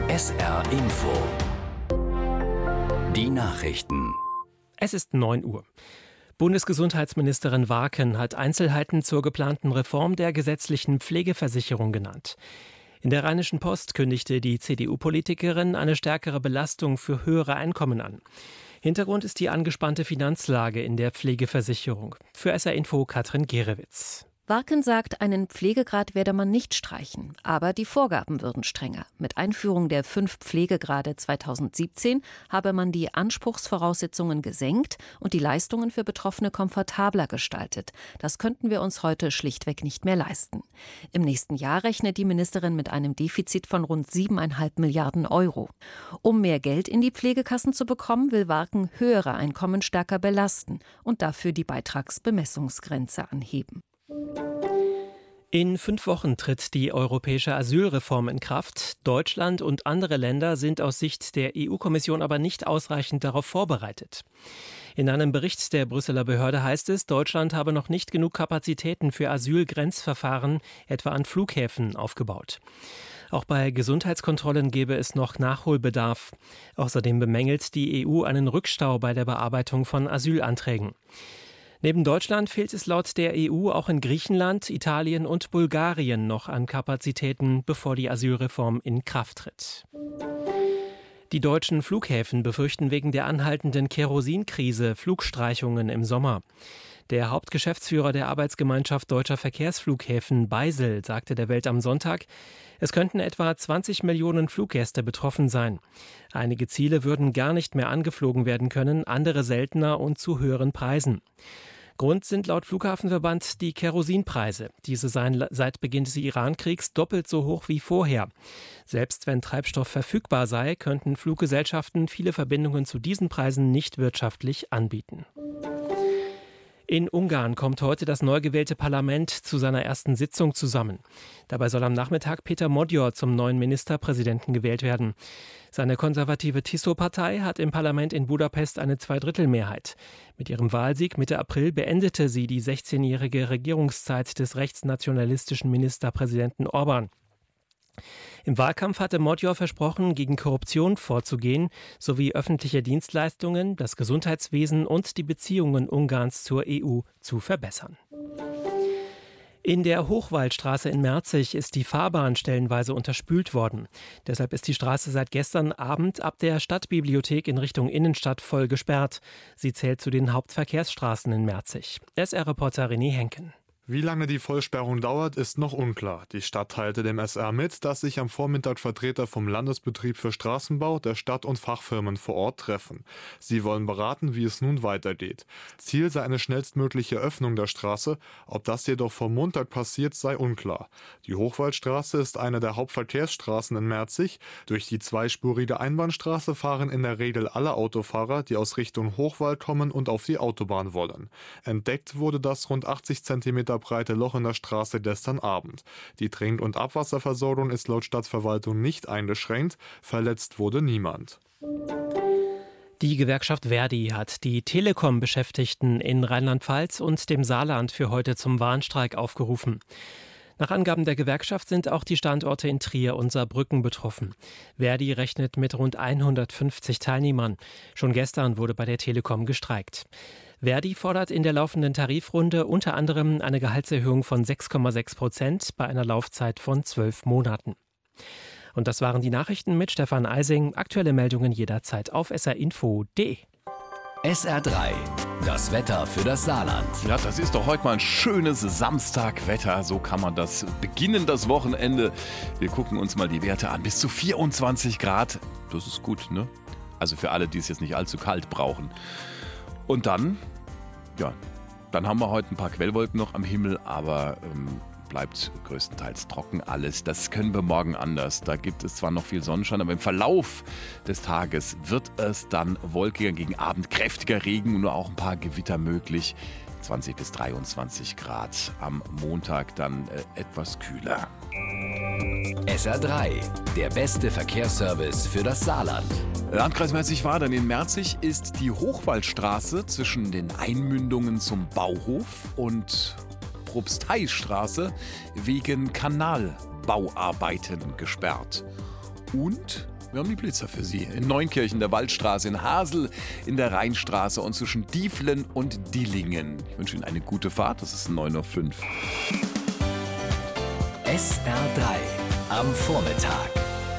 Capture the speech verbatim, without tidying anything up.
S R Info. Die Nachrichten. Es ist neun Uhr. Bundesgesundheitsministerin Warken hat Einzelheiten zur geplanten Reform der gesetzlichen Pflegeversicherung genannt. In der Rheinischen Post kündigte die C D U-Politikerin eine stärkere Belastung für höhere Einkommen an. Hintergrund ist die angespannte Finanzlage in der Pflegeversicherung. Für S R Info Katrin Gerewitz. Warken sagt, einen Pflegegrad werde man nicht streichen, aber die Vorgaben würden strenger. Mit Einführung der fünf Pflegegrade zweitausendsiebzehn habe man die Anspruchsvoraussetzungen gesenkt und die Leistungen für Betroffene komfortabler gestaltet. Das könnten wir uns heute schlichtweg nicht mehr leisten. Im nächsten Jahr rechnet die Ministerin mit einem Defizit von rund siebeneinhalb Milliarden Euro. Um mehr Geld in die Pflegekassen zu bekommen, will Warken höhere Einkommen stärker belasten und dafür die Beitragsbemessungsgrenze anheben. In fünf Wochen tritt die europäische Asylreform in Kraft. Deutschland und andere Länder sind aus Sicht der E U-Kommission aber nicht ausreichend darauf vorbereitet. In einem Bericht der Brüsseler Behörde heißt es, Deutschland habe noch nicht genug Kapazitäten für Asylgrenzverfahren, etwa an Flughäfen, aufgebaut. Auch bei Gesundheitskontrollen gäbe es noch Nachholbedarf. Außerdem bemängelt die E U einen Rückstau bei der Bearbeitung von Asylanträgen. Neben Deutschland fehlt es laut der E U auch in Griechenland, Italien und Bulgarien noch an Kapazitäten, bevor die Asylreform in Kraft tritt. Die deutschen Flughäfen befürchten wegen der anhaltenden Kerosinkrise Flugstreichungen im Sommer. Der Hauptgeschäftsführer der Arbeitsgemeinschaft Deutscher Verkehrsflughäfen, Beisel, sagte der Welt am Sonntag, es könnten etwa zwanzig Millionen Fluggäste betroffen sein. Einige Ziele würden gar nicht mehr angeflogen werden können, andere seltener und zu höheren Preisen. Grund sind laut Flughafenverband die Kerosinpreise. Diese seien seit Beginn des Iran-Kriegs doppelt so hoch wie vorher. Selbst wenn Treibstoff verfügbar sei, könnten Fluggesellschaften viele Verbindungen zu diesen Preisen nicht wirtschaftlich anbieten. In Ungarn kommt heute das neu gewählte Parlament zu seiner ersten Sitzung zusammen. Dabei soll am Nachmittag Péter Magyar zum neuen Ministerpräsidenten gewählt werden. Seine konservative Tiszó-Partei hat im Parlament in Budapest eine Zweidrittelmehrheit. Mit ihrem Wahlsieg Mitte April beendete sie die sechzehnjährige Regierungszeit des rechtsnationalistischen Ministerpräsidenten Orbán. Im Wahlkampf hatte Magyar versprochen, gegen Korruption vorzugehen, sowie öffentliche Dienstleistungen, das Gesundheitswesen und die Beziehungen Ungarns zur E U zu verbessern. In der Hochwaldstraße in Merzig ist die Fahrbahn stellenweise unterspült worden. Deshalb ist die Straße seit gestern Abend ab der Stadtbibliothek in Richtung Innenstadt voll gesperrt. Sie zählt zu den Hauptverkehrsstraßen in Merzig. S R-Reporter René Henken. Wie lange die Vollsperrung dauert, ist noch unklar. Die Stadt teilte dem S R mit, dass sich am Vormittag Vertreter vom Landesbetrieb für Straßenbau, der Stadt und Fachfirmen vor Ort treffen. Sie wollen beraten, wie es nun weitergeht. Ziel sei eine schnellstmögliche Öffnung der Straße. Ob das jedoch vom Montag passiert, sei unklar. Die Hochwaldstraße ist eine der Hauptverkehrsstraßen in Merzig. Durch die zweispurige Einbahnstraße fahren in der Regel alle Autofahrer, die aus Richtung Hochwald kommen und auf die Autobahn wollen. Entdeckt wurde das rund achtzig Zentimeter breite Loch in der Straße gestern Abend. Die Trink- und Abwasserversorgung ist laut Stadtverwaltung nicht eingeschränkt. Verletzt wurde niemand. Die Gewerkschaft Verdi hat die Telekom-Beschäftigten in Rheinland-Pfalz und dem Saarland für heute zum Warnstreik aufgerufen. Nach Angaben der Gewerkschaft sind auch die Standorte in Trier und Saarbrücken betroffen. Verdi rechnet mit rund hundertfünfzig Teilnehmern. Schon gestern wurde bei der Telekom gestreikt. Verdi fordert in der laufenden Tarifrunde unter anderem eine Gehaltserhöhung von sechs Komma sechs Prozent bei einer Laufzeit von zwölf Monaten. Und das waren die Nachrichten mit Stefan Eising. Aktuelle Meldungen jederzeit auf s r info punkt d e. S R drei, das Wetter für das Saarland. Ja, das ist doch heute mal ein schönes Samstagwetter. So kann man das beginnen, das Wochenende. Wir gucken uns mal die Werte an. Bis zu vierundzwanzig Grad. Das ist gut, ne? Also für alle, die es jetzt nicht allzu kalt brauchen. Und dann, ja, dann haben wir heute ein paar Quellwolken noch am Himmel, aber ähm, bleibt größtenteils trocken alles. Das können wir morgen anders. Da gibt es zwar noch viel Sonnenschein, aber im Verlauf des Tages wird es dann wolkiger, gegen Abend kräftiger Regen und nur auch ein paar Gewitter möglich. zwanzig bis dreiundzwanzig Grad. Am Montag dann äh, etwas kühler. S R drei, der beste Verkehrsservice für das Saarland. Landkreis Merzig-Wadern in Merzig ist die Hochwaldstraße zwischen den Einmündungen zum Bauhof und Propsteistraße wegen Kanalbauarbeiten gesperrt. Und Wir haben die Blitzer für Sie. In Neunkirchen, der Waldstraße, in Hasel, in der Rheinstraße und zwischen Dieflen und Dillingen. Ich wünsche Ihnen eine gute Fahrt. Das ist neun Uhr fünf. S R drei am Vormittag.